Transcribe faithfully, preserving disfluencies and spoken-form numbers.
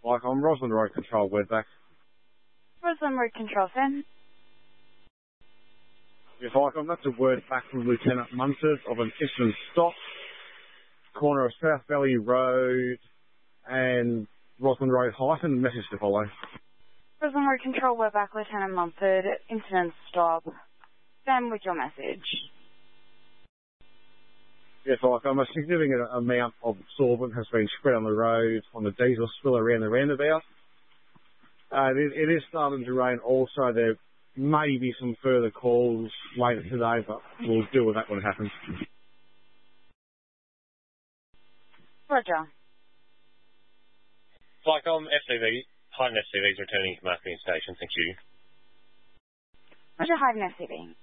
Like, I'm Roslyn Road Control, Wedback. Roslyn Road Control, Sam. If like, I'm that's a word back from Lieutenant Munford of an incident stop, corner of South Valley Road and Roslyn Road hyphen, message to follow. Roslyn Road Control, we're back, Lieutenant Mumford. Incident stop. Sam with your message. Yes, like, um, a significant amount of solvent has been spread on the road on the diesel spill around the roundabout. Uh, it, it is starting to rain also. There may be some further calls later today, but we'll deal with that when it happens. Roger. Flycom, F C V, Highton F C V's returning to marketing station, thank you. Roger, Highton F C V.